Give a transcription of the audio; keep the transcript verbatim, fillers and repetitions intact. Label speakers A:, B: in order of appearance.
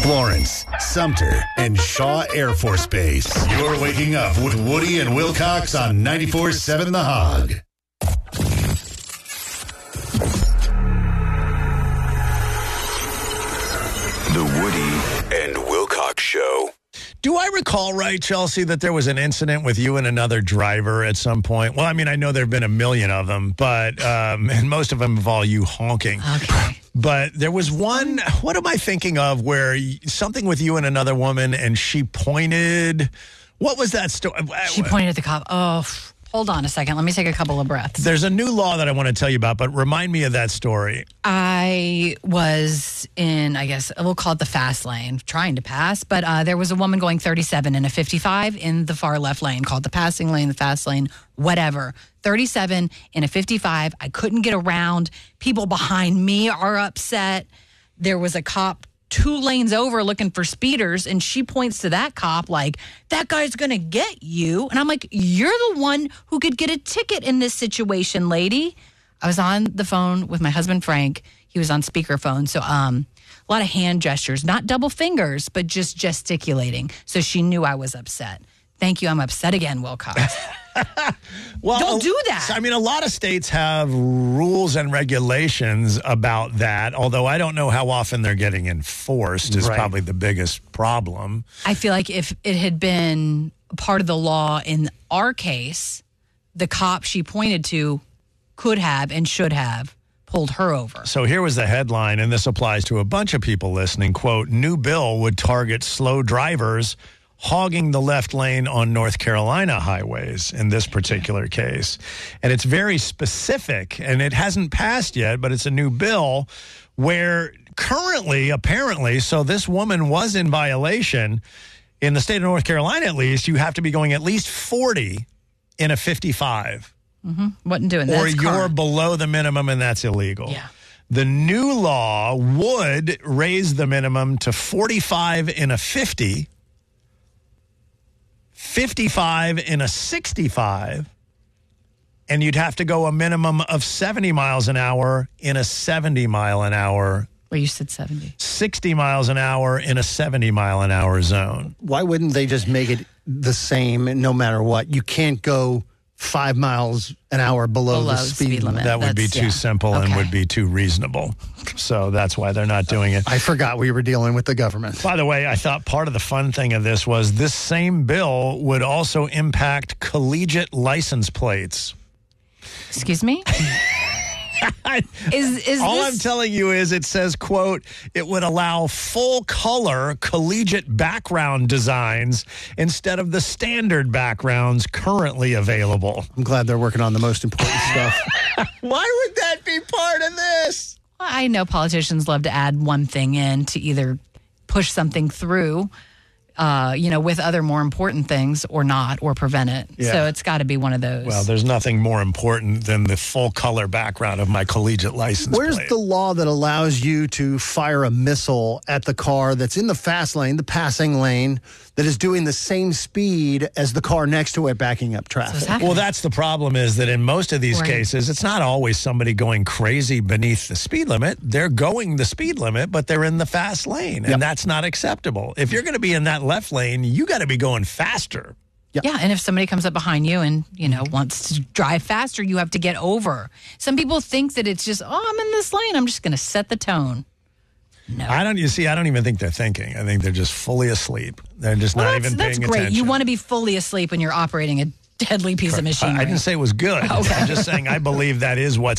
A: Florence, Sumter, and Shaw Air Force Base. You're waking up with Woody and Wilcox on ninety-four point seven The Hog.
B: The Woody and Wilcox Show.
C: Do I recall right, Chelsea, that there was an incident with you and another driver at some point? Well, I mean, I know there have been a million of them, but um, and most of them involve you honking.
D: Okay.
C: But there was one, what am I thinking of, where something with you and another woman, and she pointed, what was that story?
D: She pointed at the cop. Oh, hold on a second. Let me take a couple of breaths.
C: There's a new law that I want to tell you about, but remind me of that story.
D: I was in, I guess, we'll call it the fast lane, trying to pass, but uh, there was a woman going thirty-seven in a fifty-five in the far left lane, called the passing lane, the fast lane, whatever. thirty-seven in a fifty-five. I couldn't get around. People behind me are upset. There was a cop two lanes over looking for speeders, and she points to that cop like, that guy's going to get you. And I'm like, you're the one who could get a ticket in this situation, lady. I was on the phone with my husband, Frank. He was on speakerphone. So um, a lot of hand gestures, not double fingers, but just gesticulating. So she knew I was upset. Thank you. I'm upset again, Wilcox.
C: Well,
D: don't do that.
C: I mean, a lot of states have rules and regulations about that, although I don't know how often they're getting enforced is
E: Right.
C: probably the biggest problem.
D: I feel like if it had been part of the law in our case, the cop she pointed to could have and should have pulled her over.
C: So here was the headline, and this applies to a bunch of people listening. Quote, new bill would target slow drivers hogging the left lane on North Carolina highways in this particular case. And it's very specific, and it hasn't passed yet, but it's a new bill where currently, apparently, so this woman was in violation. In the state of North Carolina, at least, you have to be going at least forty in a fifty-five.
D: Mm-hmm. Wasn't doing that.
C: Or
D: That's
C: you're
D: current.
C: below the minimum, and that's illegal.
D: Yeah.
C: The new law would raise the minimum to forty-five in a fifty, fifty-five in a sixty-five, and you'd have to go a minimum of seventy miles an hour in a seventy mile an hour,
D: Well, you said seventy.
C: sixty miles an hour in a seventy mile an hour zone.
E: Why wouldn't they just make it the same no matter what? You can't go five miles an hour below,
D: Below
E: the speed, limit.
C: That would be
D: That's-
C: too
D: yeah.
C: simple and
D: Okay.
C: would be too reasonable. So that's why they're not doing it.
E: I forgot we were dealing with the government.
C: By the way, I thought part of the fun thing of this was this same bill would also impact collegiate license plates.
D: Excuse me? Is is
C: All
D: this...
C: I'm telling you is it says, quote, it would allow full color collegiate background designs instead of the standard backgrounds currently available.
E: I'm glad they're working on the most important stuff.
C: Why would that be part of this?
D: I know politicians love to add one thing in to either push something through, uh, you know, with other more important things or not, or prevent it.
C: Yeah.
D: So it's got to be one of those.
C: Well, there's nothing more important than the full color background of my collegiate license
E: Where's
C: plate.
E: the law that allows you to fire a missile at the car that's in the fast lane, the passing lane, that is doing the same speed as the car next to it backing up
D: So it's
E: traffic?
D: happening.
C: Well, that's the problem is that in most of these
D: Right.
C: cases, it's not always somebody going crazy beneath the speed limit. They're going the speed limit, but they're in the fast lane, and
E: Yep.
C: that's not acceptable. If you're going to be in that left lane, you got to be going faster.
D: Yeah, and if somebody comes up behind you and, you know, wants to drive faster, you have to get over. Some people think that it's just, oh, I'm in this lane, I'm just going to set the tone. No.
C: I don't, you see, I don't even think they're thinking. I think they're just fully asleep. They're just
D: well,
C: not
D: that's,
C: even
D: that's
C: paying
D: great.
C: attention.
D: You want to be fully asleep when you're operating a deadly piece of
C: I,
D: machinery.
C: I didn't say it was good.
D: Okay.
C: I'm just saying I believe that is what's